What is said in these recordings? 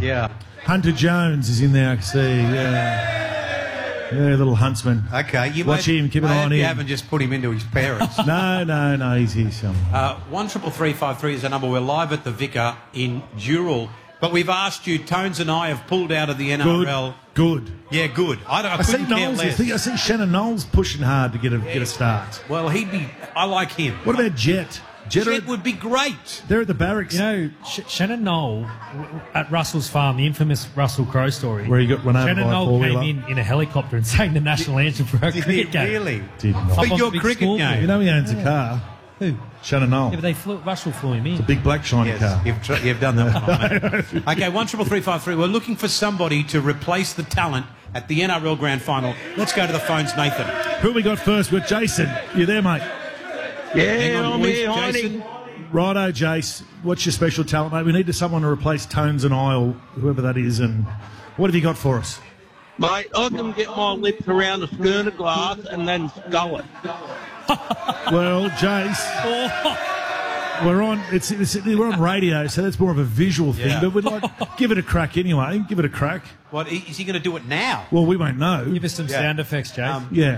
Yeah. Hunter Jones is in there, I see. Yeah. Yeah, little huntsman. Okay. Watch him, keep an eye on him. You haven't just put him into his parents. No, he's here somewhere. 133353 is the number. We're live at the Vicar in Dural. But we've asked you, Tones and I have pulled out of the NRL. Good. Yeah, good. I see couldn't care Knowles. less. I see Shannon Knowles pushing hard to get a start. Well, I like him. What about Jet? Jet would be great. They're at the barracks. You know, Shannon Knoll at Russell's farm, the infamous Russell Crowe story. Where he got run over Shannon by a Knoll four-wheeler. came in a helicopter and sang the national anthem for a Did cricket he game. really? Did not. For Up on your the big cricket scoreboard. game. You know he owns a car. Who? Shannon Knoll. Yeah, but Russell flew him in. Big black shiny car. Yes, you've done that one, mate. Okay, 133353. We're looking for somebody to replace the talent at the NRL Grand Final. Let's go to the phones, Nathan. Who we got first? We've got Jason. You there, mate? Hang on, I'm boys. here, Jason. Righto, Jace. What's your special talent, mate? We need someone to replace Tones and I, or whoever that is. And what have you got for us? Mate, I can get my lips around a schooner glass and then scull it. Well, Jace, we're on radio, so that's more of a visual thing. Yeah. But we'd like give it a crack anyway. Give it a crack. What, is he going to do it now? Well, we won't know. Give us some sound effects, Jay. Yeah.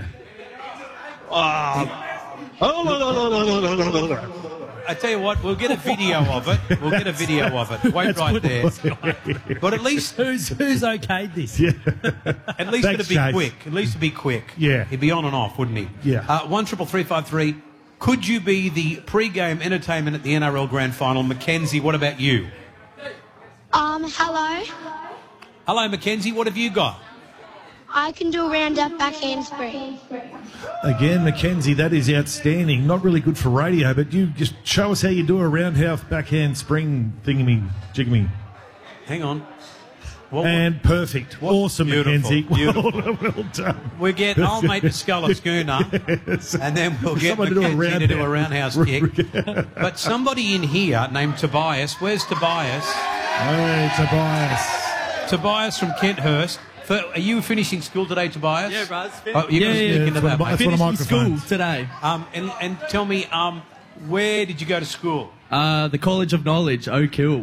I tell you what, we'll get a video of it. Wait right there. But at least Who's okayed this? Yeah. At least Thanks, it'd be Jase. quick. At least it'd be quick. Yeah. He'd be on and off, wouldn't he? Yeah. 133353. Could you be the pre-game entertainment at the NRL Grand Final? Mackenzie, what about you? Hello. Hello, Mackenzie. What have you got? I can do a round-up backhand spring. Again, Mackenzie, that is outstanding. Not really good for radio, but you just show us how you do a roundhouse backhand spring thingy-jiggy. Hang on. And perfect. Awesome, Beautiful, Mackenzie. beautiful. Well done. We get old mate to scull a schooner, and then we'll get Someone to do a Mackenzie to do a roundhouse kick. But somebody in here named Tobias. Where's Tobias? Hey, Tobias. Tobias from Kenthurst. Are you finishing school today, Tobias? Yeah, Raz. Oh, you Yeah, can yeah, speak into that, mate. That's one of Finishing school microphones. today. And tell me, where did you go to school? The College of Knowledge, Oak Hill.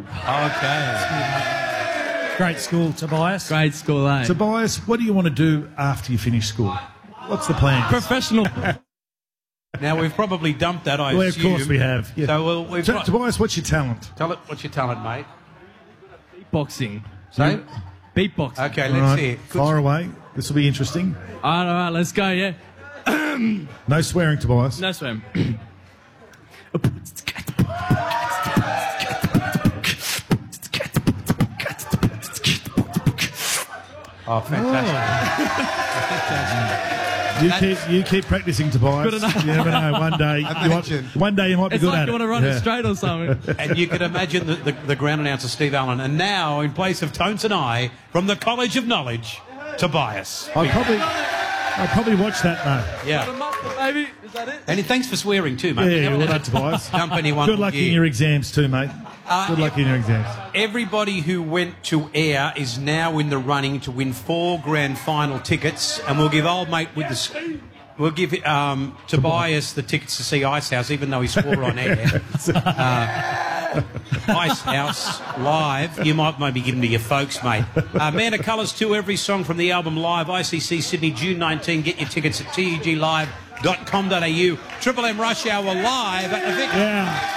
Okay. Great school, Tobias. Grade school, eh? Tobias, what do you want to do after you finish school? What's the plan? Professional. Now, we've probably dumped that, I Well, of assume. course we have. Yeah. So we've got... Tobias, what's your talent? Tell it, what's your talent, mate? Beatboxing. Say? Beatboxing. Okay, All let's right, see it. fire away. This will be interesting. All right, let's go, yeah. No swearing, Tobias. No swim. Oh, fantastic. You keep practicing, Tobias. Good enough. You never know. One day you might be It's good like at you want to it. run Yeah. it straight or something. And you can imagine the ground announcer, Steve Allen. And now, in place of Tones and I, from the College of Knowledge, Tobias. I'll probably watch that though. Yeah. Maybe. Is that it? And thanks for swearing too, mate. Yeah, Never well let done, Tobias. Dump anyone. Good luck in your exams too, mate. Good luck in your exams. Everybody who went to air is now in the running to win 4 grand final tickets, and we'll give old mate with the. We'll give Tobias the tickets to see Icehouse, even though he swore on air. Icehouse live. You might maybe give them to your folks, mate. Man of Colours 2, every song from the album live. ICC Sydney, June 19. Get your tickets at teglive.com.au. Triple M Rush Hour live at the Vic. Yeah.